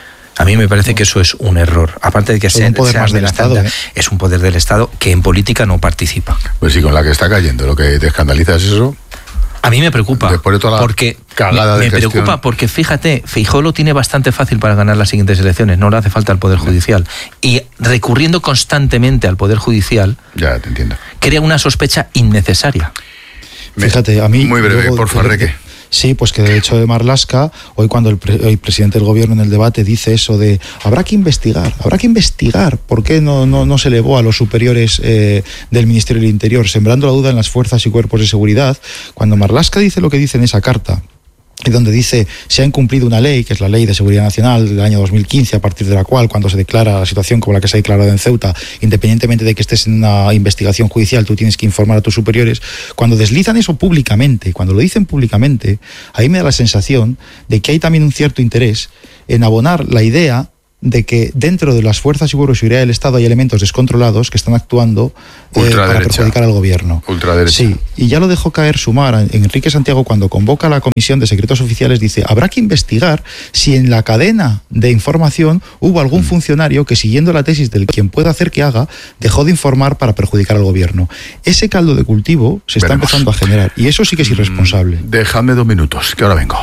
A mí me parece que eso es un error. Aparte de que sea un poder más del Estado, ¿eh? Es un poder del Estado que en política no participa. Pues sí, con la que está cayendo, lo que te escandaliza es eso. A mí me preocupa. Después de toda la porque cagada me, de me gestión. preocupa porque, fíjate, Feijóo lo tiene bastante fácil para ganar las siguientes elecciones. No le hace falta al Poder Judicial. Y recurriendo constantemente al Poder Judicial, ya te entiendo, crea una sospecha innecesaria. Fíjate, a mí... Muy breve, luego, por favor, Reque. Sí, pues que de hecho de Marlaska, hoy cuando el, pre, el presidente del gobierno en el debate dice eso de habrá que investigar, habrá que investigar por qué no, no, no se elevó a los superiores eh, del Ministerio del Interior, sembrando la duda en las fuerzas y cuerpos de seguridad, cuando Marlaska dice lo que dice en esa carta, y donde dice se ha incumplido una ley, que es la Ley de Seguridad Nacional del año dos mil quince, a partir de la cual, cuando se declara la situación como la que se ha declarado en Ceuta, independientemente de que estés en una investigación judicial, tú tienes que informar a tus superiores. Cuando deslizan eso públicamente, cuando lo dicen públicamente, ahí me da la sensación de que hay también un cierto interés en abonar la idea de que dentro de las fuerzas y cuerpos de seguridad del Estado hay elementos descontrolados que están actuando eh, para perjudicar al gobierno. Ultraderecha. Sí, y ya lo dejó caer Sumar. Enrique Santiago, cuando convoca a la Comisión de Secretos Oficiales, dice, habrá que investigar si en la cadena de información hubo algún mm. funcionario que, siguiendo la tesis del quien pueda hacer que haga, dejó de informar para perjudicar al gobierno. Ese caldo de cultivo se está Veremos. empezando a generar, y eso sí que es irresponsable. Mm, déjame dos minutos, que ahora vengo.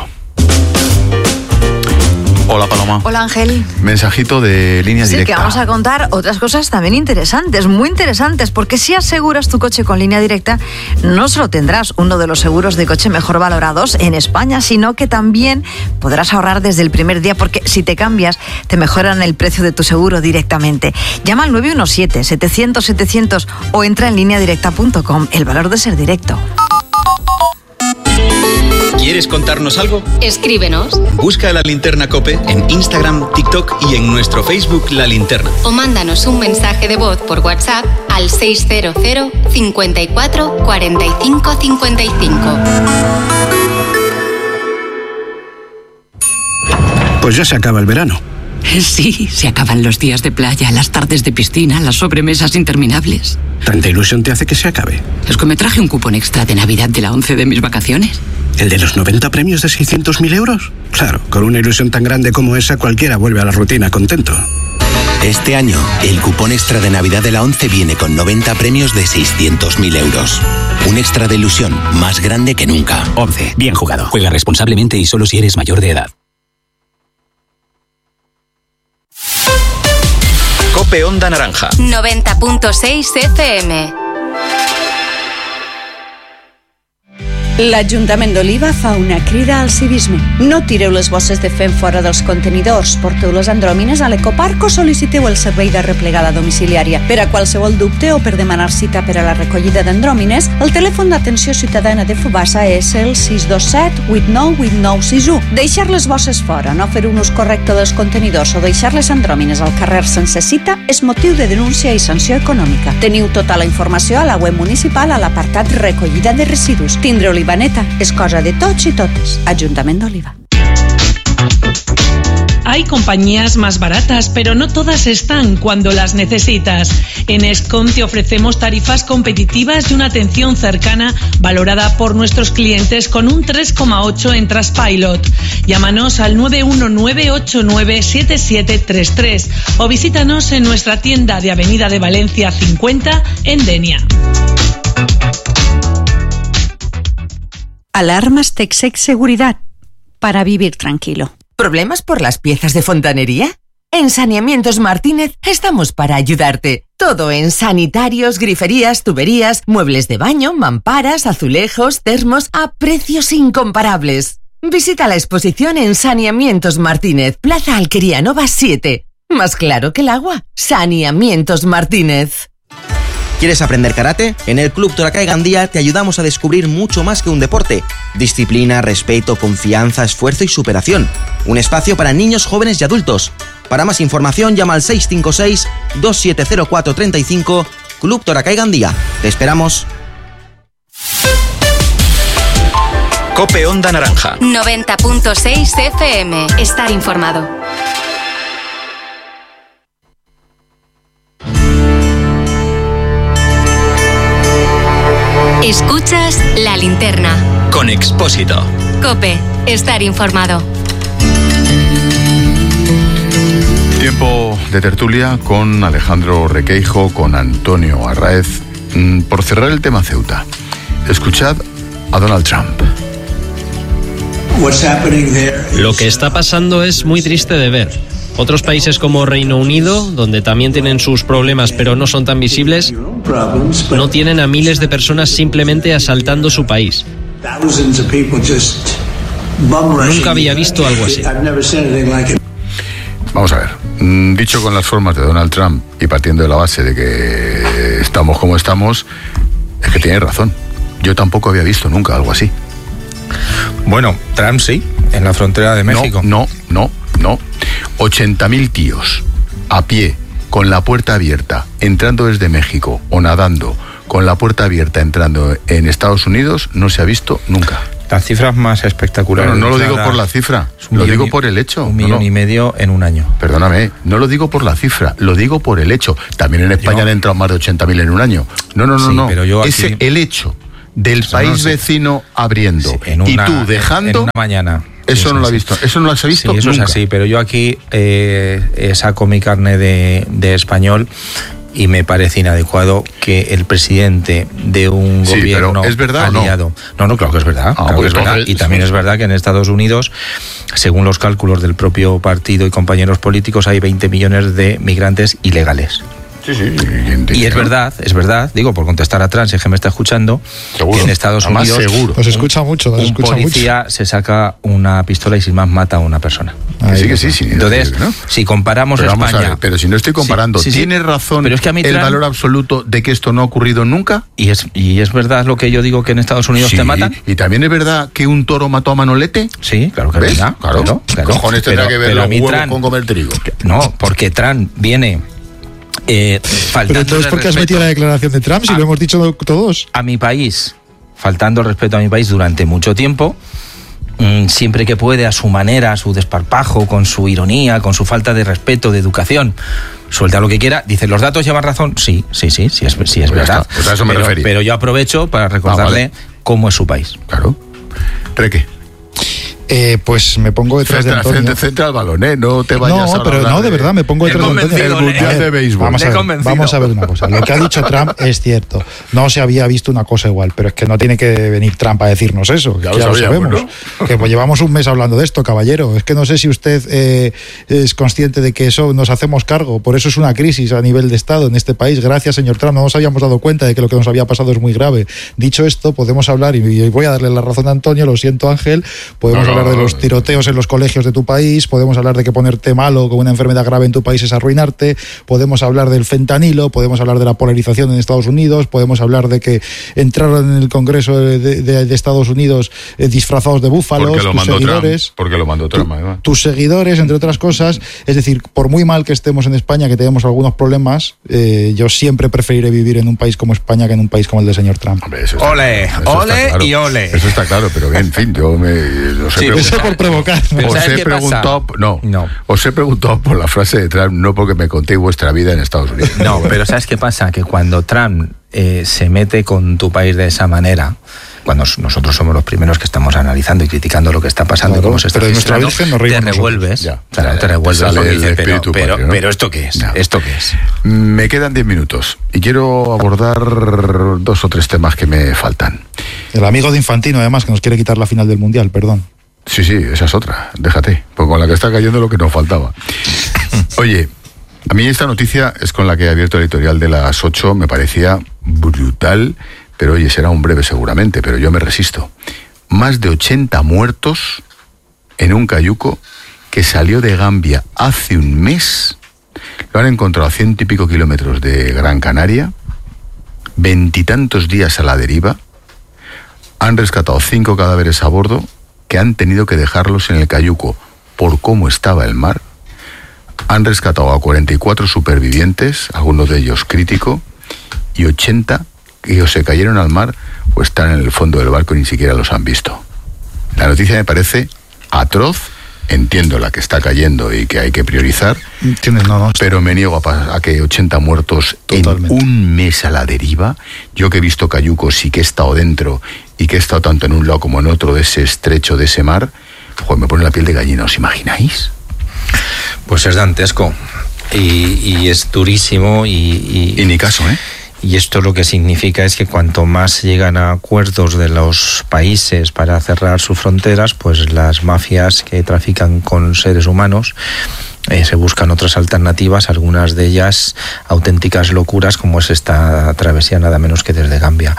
Hola, Paloma. Hola, Ángel. Mensajito de línea sí, directa. Sí, que vamos a contar otras cosas también interesantes, muy interesantes, porque si aseguras tu coche con línea directa, no solo tendrás uno de los seguros de coche mejor valorados en España, sino que también podrás ahorrar desde el primer día, porque si te cambias, te mejoran el precio de tu seguro directamente. Llama al nueve uno siete, setecientos, setecientos o entra en línea directa punto com. El valor de ser directo. ¿Quieres contarnos algo? Escríbenos. Busca La Linterna COPE en Instagram, TikTok y en nuestro Facebook La Linterna. O mándanos un mensaje de voz por WhatsApp al seis cero cero, cincuenta y cuatro, cuarenta y cinco, cincuenta y cinco. Pues ya se acaba el verano. Sí, se acaban los días de playa, las tardes de piscina, las sobremesas interminables. ¿Tanta ilusión te hace que se acabe? Es que me traje un cupón extra de Navidad de la once de mis vacaciones. ¿El de los noventa premios de seiscientos mil euros? Claro, con una ilusión tan grande como esa, cualquiera vuelve a la rutina contento. Este año, el cupón extra de Navidad de la once viene con noventa premios de seiscientos mil euros. Un extra de ilusión más grande que nunca. once. Bien jugado. Juega responsablemente y solo si eres mayor de edad. COPE Onda Naranja. noventa punto seis F M. L'Ajuntament d'Oliva fa una crida al civisme. No tireu les bosses de fem fora dels contenidors, porteu les andròmines a l'ecoparc o sol·liciteu el servei de replegada domiciliària. Per a qualsevol dubte o per demanar cita per a la recollida d'andròmines, el telèfon d'atenció ciutadana de Fubassa és el sis dos set, vuit nou vuit nou sis u. Deixar les bosses fora, no fer un ús correcte dels contenidors o deixar les andròmines al carrer sense cita és motiu de denúncia i sanció econòmica. Teniu tota la informació a la web municipal a l'apartat recollida de residus. Tindre Olivaneta és cosa de tots i totes. Ajuntament d'Oliva. Hay compañías más baratas, pero no todas están cuando las necesitas. En Escom te ofrecemos tarifas competitivas y una atención cercana valorada por nuestros clientes con un tres coma ocho en Trustpilot. Llámanos al nueve uno nueve ocho nueve siete siete tres tres o visítanos en nuestra tienda de Avenida de Valencia cincuenta en Denia. Alarmas Texec Seguridad, para vivir tranquilo. ¿Problemas por las piezas de fontanería? En Saneamientos Martínez estamos para ayudarte. Todo en sanitarios, griferías, tuberías, muebles de baño, mamparas, azulejos, termos, a precios incomparables. Visita la exposición en Saneamientos Martínez, Plaza Alquería Nova siete. Más claro que el agua. Saneamientos Martínez. ¿Quieres aprender karate? En el Club Torakai Gandía te ayudamos a descubrir mucho más que un deporte. Disciplina, respeto, confianza, esfuerzo y superación. Un espacio para niños, jóvenes y adultos. Para más información llama al seis cinco seis, dos siete cero cuatro tres cinco. Club Torakai Gandía. Te esperamos. Cope Onda Naranja. noventa punto seis F M. Estar informado. Escuchas La Linterna. Con Expósito. Cope. Estar informado. Tiempo de tertulia con Alejandro Requeijo, con Antonio Arraez. Por cerrar el tema Ceuta, escuchad a Donald Trump. Lo que está pasando es muy triste de ver. Otros países como Reino Unido, donde también tienen sus problemas pero no son tan visibles, no tienen a miles de personas simplemente asaltando su país. Nunca había visto algo así. Vamos a ver, dicho con las formas de Donald Trump y partiendo de la base de que estamos como estamos, es que tiene razón. Yo tampoco había visto nunca algo así. Bueno, Trump sí, en la frontera de México. No, no, no, no. ochenta mil tíos a pie, con la puerta abierta, entrando desde México, o nadando con la puerta abierta entrando en Estados Unidos, no se ha visto nunca. Las cifras más espectaculares. No, no, no lo digo por la cifra, lo digo por el hecho. Un millón no, no. y medio en un año. Perdóname, no lo digo por la cifra, lo digo por el hecho. También en España yo... han entrado más de ochenta mil en un año. No, no, no, sí, no. Pero yo aquí... Ese el hecho del eso país no, sí. vecino abriendo sí, en una, y tú dejando. En una mañana. Eso, eso no lo has visto, eso no lo has visto sí, eso nunca. Es así, pero yo aquí eh, saco mi carne de, de español y me parece inadecuado que el presidente de un sí, gobierno ¿es verdad aliado... No? no, no, claro que es verdad. Ah, claro pues que es verdad. Y también es verdad que en Estados Unidos, según los cálculos del propio partido y compañeros políticos, hay veinte millones de migrantes ilegales. Sí, sí, y, y es verdad, es verdad, digo, por contestar a Trans, si es que me está escuchando, seguro. Que en Estados Además, Unidos seguro. Nos escucha mucho, nos un escucha policía mucho. se saca una pistola y sin más mata a una persona. Que sí, que sí, sí. Entonces, ¿no? Si comparamos pero España... Vamos a ver, pero si no estoy comparando, sí, sí, ¿tiene sí. razón pero es que a mí el Trump, valor absoluto de que esto no ha ocurrido nunca? Y es, y es verdad lo que yo digo, que en Estados Unidos sí, te matan. ¿Y también es verdad que un toro mató a Manolete? Sí, claro que es verdad. Claro, claro, claro. Cojones tendrá que ver los huevos Trump, con comer trigo. No, porque Trump viene... Eh, pero entonces, ¿por qué has metido la declaración de Trump si a, lo hemos dicho todos? A mi país, faltando el respeto a mi país durante mucho tiempo, mmm, siempre que puede, a su manera, a su desparpajo, con su ironía, con su falta de respeto, de educación, suelta lo que quiera. Dice, ¿los datos llevan razón? Sí, sí, sí, sí es, sí es pues verdad. Pues a eso me pero, refería. Pero yo aprovecho para recordarle ah, vale. cómo es su país. Claro. Reque. Eh, pues me pongo detrás centra, de Antonio. Centra, centra al balón, ¿eh? No te vayas no, a pero no, de verdad, me pongo detrás de Antonio. El mundial de béisbol. Vamos a, ver, vamos a ver una cosa. Lo que ha dicho Trump es cierto. No se había visto una cosa igual, pero es que no tiene que venir Trump a decirnos eso. Ya, ya lo, lo sabemos. ¿No? Que pues llevamos un mes hablando de esto, caballero. Es que no sé si usted eh, es consciente de que eso nos hacemos cargo. Por eso es una crisis a nivel de Estado en este país. Gracias, señor Trump. No nos habíamos dado cuenta de que lo que nos había pasado es muy grave. Dicho esto, podemos hablar, y voy a darle la razón a Antonio, lo siento, Ángel, podemos no, hablar de los tiroteos en los colegios de tu país, podemos hablar de que ponerte malo con una enfermedad grave en tu país es arruinarte, podemos hablar del fentanilo, podemos hablar de la polarización en Estados Unidos, podemos hablar de que entraron en el Congreso de, de, de Estados Unidos eh, disfrazados de búfalos, porque lo tus mandó seguidores, Trump, porque lo mandó Trump, tu, además. tus seguidores, entre otras cosas. Es decir, por muy mal que estemos en España, que tenemos algunos problemas, eh, yo siempre preferiré vivir en un país como España que en un país como el del señor Trump. Hombre, eso ole, claro, eso ole claro. y ole. Eso está claro, pero en fin, yo me, no sé, he preguntado, eso por provocar. ¿no? Os he preguntado, no, no, os he preguntado por la frase de Trump, no porque me contéis vuestra vida en Estados Unidos. No, pero ¿sabes qué pasa? Que cuando Trump eh, se mete con tu país de esa manera, cuando nosotros somos los primeros que estamos analizando y criticando lo que está pasando, claro, y cómo se está pero nuestra Virgen nos te revuelves, ya, o sea, te revuelves te porque dices, pero, pero, pero, patrio, ¿no? pero ¿esto qué es? Ya. ¿Esto qué es? Me quedan diez minutos y quiero abordar dos o tres temas que me faltan. El amigo de Infantino, además, que nos quiere quitar la final del Mundial, perdón. Sí, sí, esa es otra, déjate, pues con la que está cayendo lo que nos faltaba. Oye, a mí esta noticia es con la que he abierto el editorial de las ocho, me parecía brutal, pero oye, será un breve seguramente, pero yo me resisto. Más de ochenta muertos en un cayuco que salió de Gambia hace un mes, lo han encontrado a ciento y pico kilómetros de Gran Canaria, veintitantos días a la deriva, han rescatado cinco cadáveres a bordo que han tenido que dejarlos en el cayuco por cómo estaba el mar, han rescatado a cuarenta y cuatro supervivientes, algunos de ellos crítico, y ochenta que o se cayeron al mar o están en el fondo del barco y ni siquiera los han visto. La noticia me parece atroz, entiendo la que está cayendo y que hay que priorizar, no, no, pero me niego a, a que ochenta muertos totalmente en un mes a la deriva. Yo que he visto cayucos y que he estado dentro y que he estado tanto en un lado como en otro de ese estrecho, de ese mar, joder, me pone la piel de gallina, ¿os imagináis? Pues es dantesco y, y es durísimo y, y... Y ni caso, ¿eh? Y esto lo que significa es que cuanto más llegan a acuerdos de los países para cerrar sus fronteras, pues las mafias que trafican con seres humanos eh, se buscan otras alternativas, algunas de ellas auténticas locuras, como es esta travesía nada menos que desde Gambia.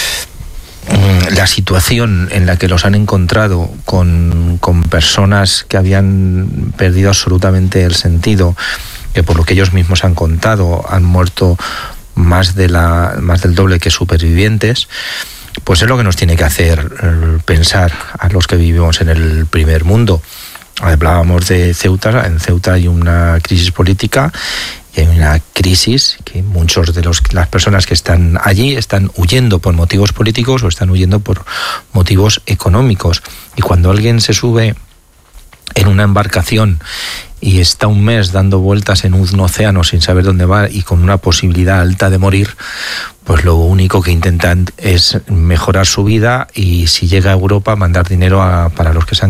La situación en la que los han encontrado con, con personas que habían perdido absolutamente el sentido, que por lo que ellos mismos han contado han muerto más de la más del doble que supervivientes, pues es lo que nos tiene que hacer pensar a los que vivimos en el primer mundo. Hablábamos de Ceuta, en Ceuta hay una crisis política y hay una crisis que muchos de los, las personas que están allí están huyendo por motivos políticos o están huyendo por motivos económicos. Y cuando alguien se sube en una embarcación y está un mes dando vueltas en un océano sin saber dónde va y con una posibilidad alta de morir, pues lo único que intentan es mejorar su vida y si llega a Europa mandar dinero a, para los que se han